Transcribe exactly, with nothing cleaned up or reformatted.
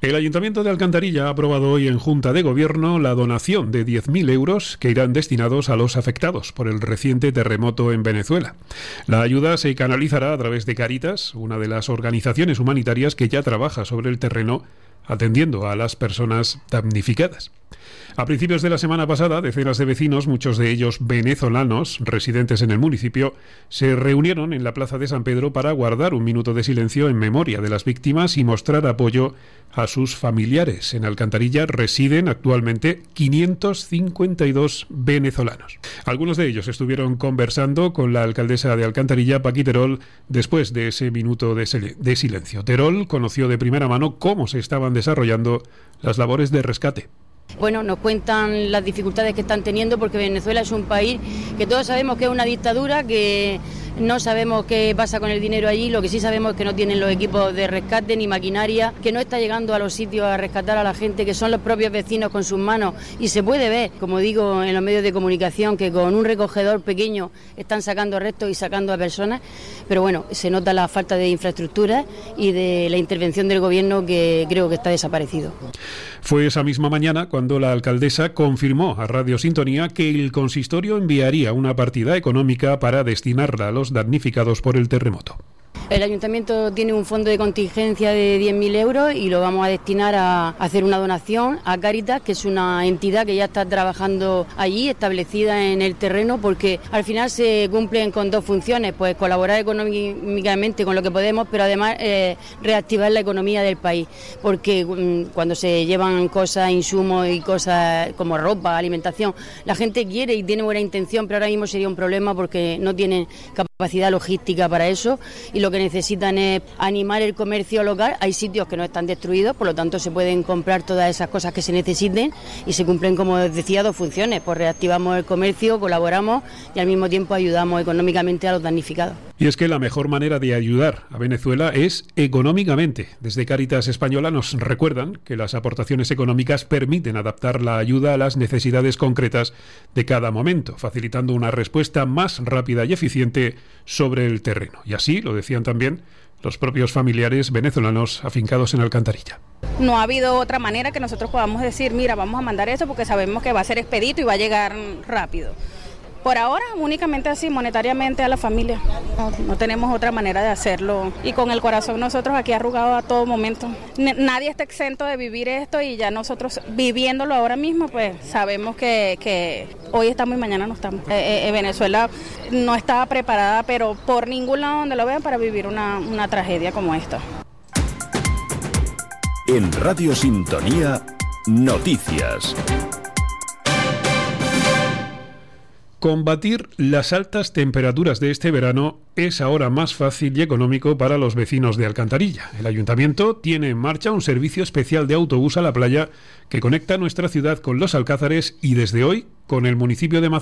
El Ayuntamiento de Alcantarilla ha aprobado hoy en Junta de Gobierno la donación de diez mil euros que irán destinados a los afectados por el reciente terremoto en Venezuela. La ayuda se canalizará a través de Cáritas, una de las organizaciones humanitarias que ya trabaja sobre el terreno atendiendo a las personas damnificadas. A principios de la semana pasada, decenas de vecinos, muchos de ellos venezolanos, residentes en el municipio, se reunieron en la Plaza de San Pedro para guardar un minuto de silencio en memoria de las víctimas y mostrar apoyo a sus familiares. En Alcantarilla residen actualmente quinientos cincuenta y dos venezolanos. Algunos de ellos estuvieron conversando con la alcaldesa de Alcantarilla, Paqui Terol, después de ese minuto de, sil- de silencio. Terol conoció de primera mano cómo se estaban desarrollando las labores de rescate. Bueno, nos cuentan las dificultades que están teniendo porque Venezuela es un país que todos sabemos que es una dictadura, que no sabemos qué pasa con el dinero allí, lo que sí sabemos es que no tienen los equipos de rescate ni maquinaria, que no está llegando a los sitios a rescatar a la gente, que son los propios vecinos con sus manos, y se puede ver, como digo, en los medios de comunicación, que con un recogedor pequeño están sacando restos y sacando a personas, pero bueno, se nota la falta de infraestructura y de la intervención del gobierno, que creo que está desaparecido. Fue esa misma mañana cuando la alcaldesa confirmó a Radio Sintonía que el consistorio enviaría una partida económica para destinarla a los damnificados por el terremoto. El ayuntamiento tiene un fondo de contingencia de diez mil euros y lo vamos a destinar a hacer una donación a Cáritas, que es una entidad que ya está trabajando allí, establecida en el terreno, porque al final se cumplen con dos funciones, pues colaborar económicamente con lo que podemos, pero además eh, reactivar la economía del país, porque um, cuando se llevan cosas, insumos y cosas como ropa, alimentación, la gente quiere y tiene buena intención, pero ahora mismo sería un problema porque no tienen capacidad logística para eso, y lo que necesitan es animar el comercio local. Hay sitios que no están destruidos, por lo tanto se pueden comprar todas esas cosas que se necesiten y se cumplen, como decía, dos funciones, pues reactivamos el comercio, colaboramos y al mismo tiempo ayudamos económicamente a los damnificados. Y es que la mejor manera de ayudar a Venezuela es económicamente. Desde Cáritas Española nos recuerdan que las aportaciones económicas permiten adaptar la ayuda a las necesidades concretas de cada momento, facilitando una respuesta más rápida y eficiente sobre el terreno. Y así lo decían también los propios familiares venezolanos afincados en Alcantarilla. No ha habido otra manera que nosotros podamos decir, mira, vamos a mandar eso porque sabemos que va a ser expedito y va a llegar rápido. Por ahora, únicamente así, monetariamente a la familia. No, no tenemos otra manera de hacerlo. Y con el corazón nosotros aquí arrugado a todo momento. N- nadie está exento de vivir esto y ya nosotros viviéndolo ahora mismo, pues sabemos que, que hoy estamos y mañana no estamos. Eh, eh, Venezuela no estaba preparada, pero por ningún lado donde lo vean, para vivir una, una tragedia como esta. En Radio Sintonía, noticias. Combatir las altas temperaturas de este verano es ahora más fácil y económico para los vecinos de Alcantarilla. El ayuntamiento tiene en marcha un servicio especial de autobús a la playa que conecta nuestra ciudad con los Alcázares y desde hoy con el municipio de Mazarrón.